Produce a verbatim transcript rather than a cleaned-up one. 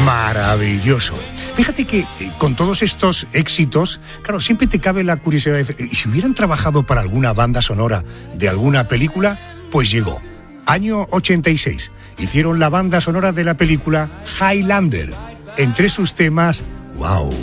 Maravilloso. Fíjate que eh, con todos estos éxitos, claro, siempre te cabe la curiosidad de decir, ¿y si hubieran trabajado para alguna banda sonora de alguna película? Pues llegó. Año ochenta y seis. Hicieron la banda sonora de la película Highlander. Entre sus temas, wow.